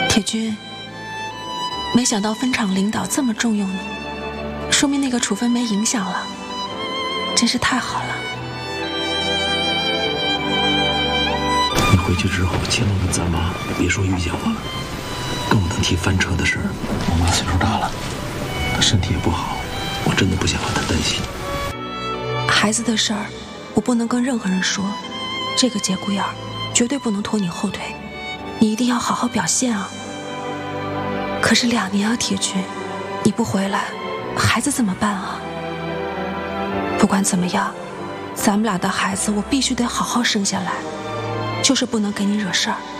铁军，没想到分厂领导这么重用你，说明那个处分没影响了，真是太好了。 你回去之后千万跟咱妈别说遇见我了，更不能提翻车的事儿。我妈岁数大了，她身体也不好，我真的不想让她担心。 孩子的事儿，我不能跟任何人说，这个节骨眼儿绝对不能拖你后腿，你一定要好好表现啊！可是2年啊，铁军，你不回来，孩子怎么办啊？不管怎么样，咱们俩的孩子我必须得好好生下来，就是不能给你惹事儿。